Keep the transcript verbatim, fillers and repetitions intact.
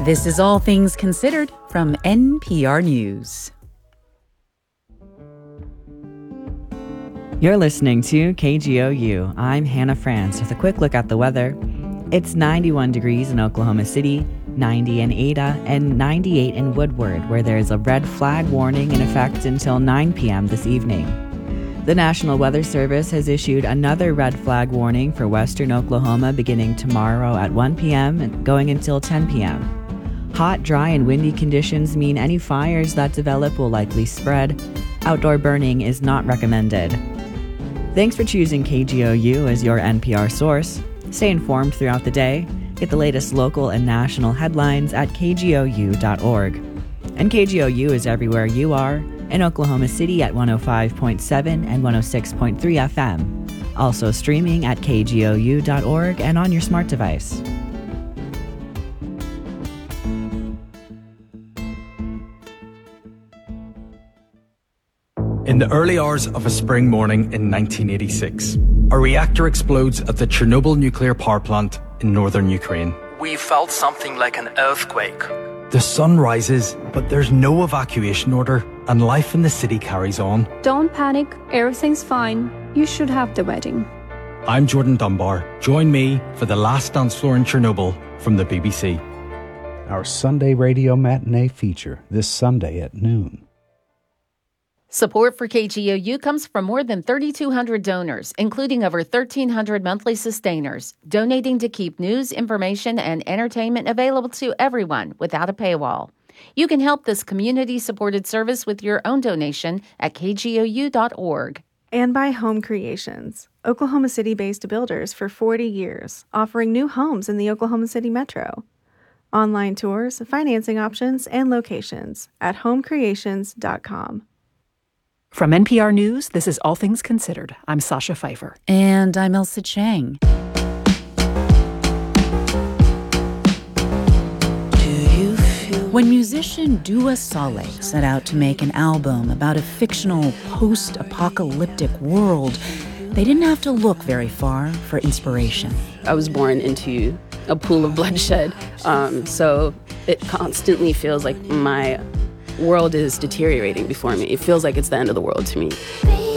This is All Things Considered from N P R News. You're listening to K G O U. I'm Hannah France with a quick look at the weather. It's ninety-one degrees in Oklahoma City, ninety in Ada, and ninety-eight in Woodward, where there is a red flag warning in effect until nine p.m. this evening. The National Weather Service has issued another red flag warning for western Oklahoma beginning tomorrow at one p.m. and going until ten p.m. Hot, dry, and windy conditions mean any fires that develop will likely spread. Outdoor burning is not recommended. Thanks for choosing K G O U as your N P R source. Stay informed throughout the day. Get the latest local and national headlines at k g o u dot org. And K G O U is everywhere you are, in Oklahoma City at one oh five point seven and one oh six point three F M. Also streaming at k g o u dot org and on your smart device. In the early hours of a spring morning in nineteen eighty-six, a reactor explodes at the Chernobyl nuclear power plant in northern Ukraine. We felt something like an earthquake. The sun rises, but there's no evacuation order, and life in the city carries on. Don't panic, everything's fine. You should have the wedding. I'm Jordan Dunbar. Join me for The Last Dance Floor in Chernobyl from the B B C. Our Sunday radio matinee feature this Sunday at noon. Support for K G O U comes from more than thirty-two hundred donors, including over thirteen hundred monthly sustainers, donating to keep news, information, and entertainment available to everyone without a paywall. You can help this community-supported service with your own donation at k g o u dot org. And by Home Creations, Oklahoma City-based builders for forty years, offering new homes in the Oklahoma City metro. Online tours, financing options, and locations at home creations dot com. From N P R News, this is All Things Considered. I'm Sasha Pfeiffer. And I'm Elsa Chang. When musician Dua Saleh set out to make an album about a fictional post-apocalyptic world, they didn't have to look very far for inspiration. I was born into a pool of bloodshed, um, so it constantly feels like my world is deteriorating before me. It feels like it's the end of the world to me.